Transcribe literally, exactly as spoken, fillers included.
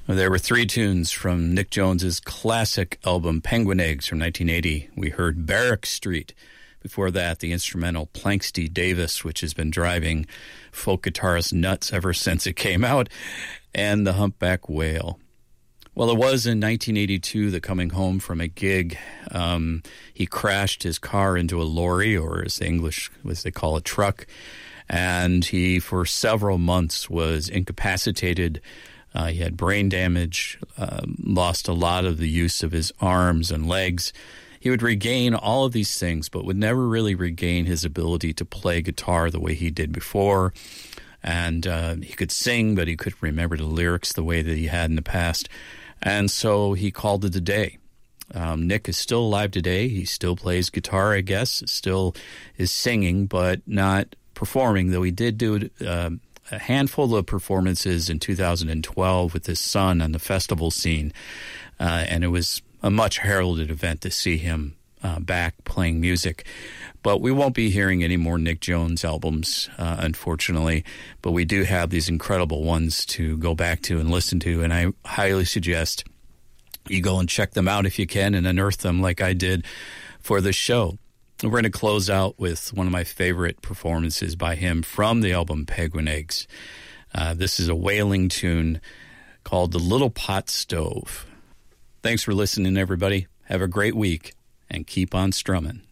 There were three tunes from Nick Jones's classic album Penguin Eggs from nineteen eighty. We heard Barrack Street. Before that, the instrumental Planxty Davis, which has been driving folk guitarists nuts ever since it came out, and The Humpback Whale. Well, it was in nineteen eighty-two that coming home from a gig, um, he crashed his car into a lorry, or as the English, as they call a truck, and he, for several months, was incapacitated. Uh, he had brain damage, uh, lost a lot of the use of his arms and legs. He would regain all of these things, but would never really regain his ability to play guitar the way he did before. And uh, he could sing, but he couldn't remember the lyrics the way that he had in the past. And so he called it a day. Um, Nick is still alive today. He still plays guitar, I guess, still is singing, but not performing, though he did do uh, a handful of performances in two thousand twelve with his son on the festival scene. Uh, and it was a much heralded event to see him uh, back playing music. But we won't be hearing any more Nick Jones albums, uh, unfortunately. But we do have these incredible ones to go back to and listen to, and I highly suggest you go and check them out if you can and unearth them like I did for the show. We're going to close out with one of my favorite performances by him from the album Penguin Eggs. Uh, this is a wailing tune called The Little Pot Stove. Thanks for listening, everybody. Have a great week, and keep on strumming.